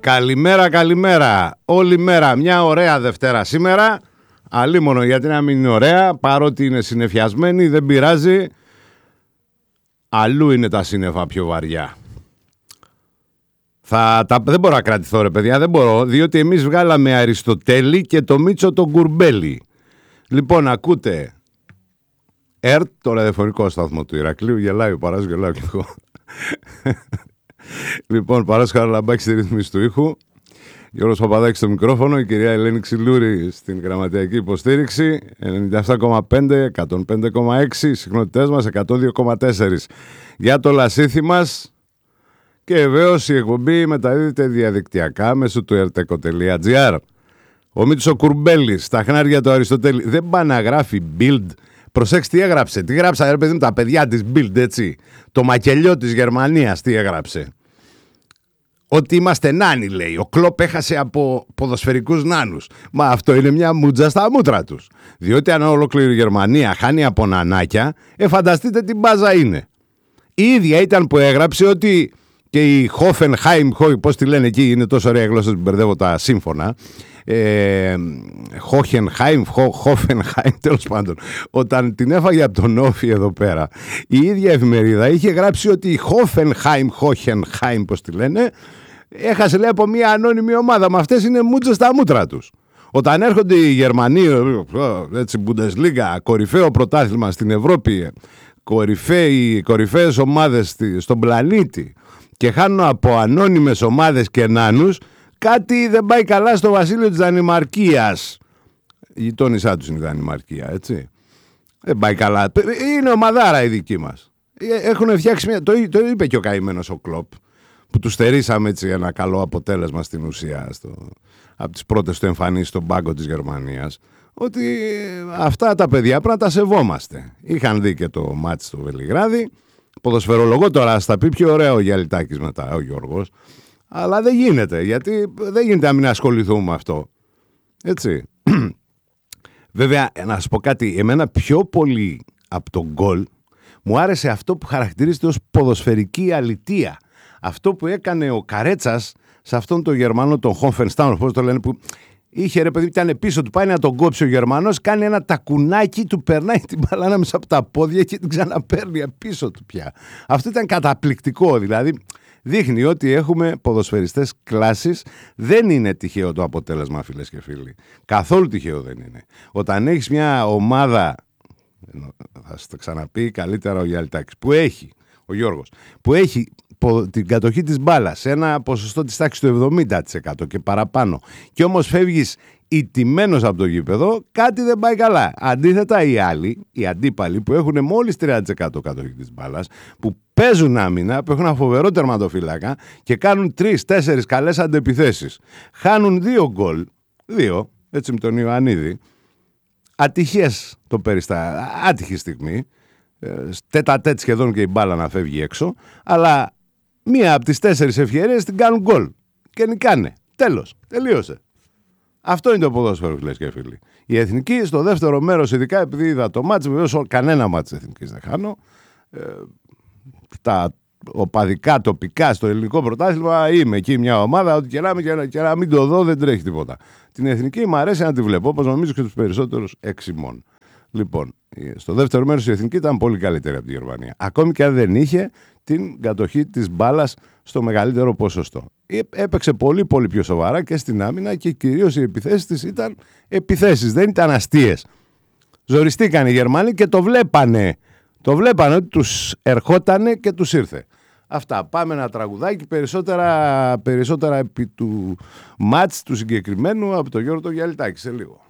Καλημέρα, καλημέρα. Όλη μέρα, μια ωραία Δευτέρα σήμερα. Αλίμονο γιατί να μην είναι ωραία, παρότι είναι συννεφιασμένη, δεν πειράζει. Αλλού είναι τα σύννεφα πιο βαριά. Δεν μπορώ να κρατηθώ ρε παιδιά, δεν μπορώ, διότι εμείς βγάλαμε Αριστοτέλη και το Μίτσο τον Κουρμπέλη. Λοιπόν, ακούτε ΕΡΤ, το ραδιοφωνικό σταθμό του Ηρακλείου. Γελάει ο Παράς, γελάω κι εγώ. Λοιπόν, Παράς Χαραλαμπάκη στη ρύθμιση του ήχου, Γιώργος Παπαδάκης στο μικρόφωνο, η κυρία Ελένη Ξυλούρη στην γραμματιακή υποστήριξη. 97,5, 105,6, συχνότητές μας 102,4 για το λασίθι μας. Και βεβαίως η εκπομπή μεταδίδεται διαδικτυακά μέσω του erteco.gr. Ο Μίτσο Κουρμπέλης, στα χνάρια του Αριστοτέλη, δεν πάει να γράφει build. Προσέξτε τι έγραψε. Τι γράψα ρε παιδί μου τα παιδιά της build, έτσι. Το μακελιό της Γερμανίας τι έγραψε. Ότι είμαστε νάνοι, λέει. Ο Κλόπ έχασε από ποδοσφαιρικούς νάνους. Μα αυτό είναι μια μούτζα στα μούτρα τους. Διότι αν ολόκληρη η Γερμανία χάνει από νανάκια, φανταστείτε τι μπάζα είναι. Η ίδια ήταν που έγραψε ότι και η Hoffenheim, πώς τη λένε εκεί, είναι τόσο ωραία γλώσσα που μπερδεύω τα σύμφωνα. Hoffenheim, τέλος πάντων. Όταν την έφαγε από τον Όφη εδώ πέρα, η ίδια εφημερίδα είχε γράψει ότι η Hoffenheim, πώς τη λένε, έχασε λέει από μια ανώνυμη ομάδα. Μα αυτές είναι μούτζες στα μούτρα τους. Όταν έρχονται οι Γερμανοί, έτσι, Bundesliga, κορυφαίο πρωτάθλημα στην Ευρώπη, κορυφαίες ομάδες στον πλανήτη, και χάνουν από ανώνυμες ομάδες και νάνους, κάτι δεν πάει καλά στο βασίλειο της Δανημαρκίας. Η γειτόνισά τους είναι η Δανημαρκία, έτσι. Δεν πάει καλά. Είναι ομαδάρα η δική μας. Έχουν φτιάξει μια... Το είπε και ο καημένος ο Κλόπ, που του στερήσαμε έτσι ένα καλό αποτέλεσμα στην ουσία από τις πρώτες του εμφανίσεις στον πάγκο της Γερμανίας, ότι αυτά τα παιδιά πρέπει να τα σεβόμαστε. Είχαν δει και το μάτς στο Βελιγράδι. Ποδοσφαιρολογό τώρα θα πει πιο ωραίο ο Γιαλιτάκης μετά, ο Γιώργος. Αλλά δεν γίνεται, γιατί δεν γίνεται να μην ασχοληθούμε με αυτό. Έτσι. Βέβαια, να σας πω κάτι, εμένα πιο πολύ από τον γκολ μου άρεσε αυτό που χαρακτηρίζεται ως ποδοσφαιρική αλητεία. Αυτό που έκανε ο Καρέτσας σε αυτόν τον Γερμανό, τον Hoffenheim, πώς το λένε, που είχε ρε παιδί, ήταν πίσω του, πάει να τον κόψει ο Γερμανός, κάνει ένα τακουνάκι, του περνάει την μπαλάνα μέσα από τα πόδια και την ξαναπαίρνει πίσω του πια. Αυτό ήταν καταπληκτικό, δηλαδή δείχνει ότι έχουμε ποδοσφαιριστές κλάσης. Δεν είναι τυχαίο το αποτέλεσμα, φίλες και φίλοι. Καθόλου τυχαίο δεν είναι. Όταν έχεις μια ομάδα, θα σας το ξαναπεί καλύτερα ο Γιαλιτάκης, ο Γιώργος, που έχει την κατοχή της μπάλας σε ένα ποσοστό της τάξης του 70% και παραπάνω, και όμως φεύγεις ηττημένος από το γήπεδο, κάτι δεν πάει καλά. Αντίθετα οι άλλοι, οι αντίπαλοι που έχουν μόλις 30% κατοχή της μπάλας, που παίζουν άμυνα, που έχουν ένα φοβερό τερματοφύλακα και κάνουν 3-4 καλές αντεπιθέσεις, χάνουν 2 γκολ, έτσι με τον Ιωαννίδη, ατυχές το περιστά, άτυχη στιγμή, τέτα-τέτ σχεδόν και η μπάλα να φεύγει έξω, αλλά μία από τις 4 ευκαιρίες την κάνουν γκολ και νικάνε. Τέλος, τελείωσε. Αυτό είναι το ποδόσφαιρο, φίλες και φίλοι. Η Εθνική στο δεύτερο μέρος, ειδικά επειδή είδα το μάτς, βεβαίως κανένα μάτς της Εθνικής δεν χάνω, τα οπαδικά τοπικά στο ελληνικό πρωτάθλημα, είμαι εκεί μια ομάδα, ότι και να μην το δω δεν τρέχει τίποτα. Την Εθνική μου αρέσει να τη βλέπω, όπως νομίζω και τους περισσότερους εξημών. Λοιπόν, στο δεύτερο μέρος η Εθνική ήταν πολύ καλύτερη από τη Γερμανία. Ακόμη και αν δεν είχε την κατοχή της μπάλας στο μεγαλύτερο ποσοστό. Έπαιξε πολύ πολύ πιο σοβαρά και στην άμυνα και κυρίως οι επιθέσεις της ήταν επιθέσεις, δεν ήταν αστείες. Ζοριστήκαν οι Γερμανοί και το βλέπανε. Το βλέπανε ότι τους ερχότανε και τους ήρθε. Αυτά. Πάμε ένα τραγουδάκι, περισσότερα επί του μάτς του συγκεκριμένου από τον Γιώργο Γιαλιτάκη σε λίγο.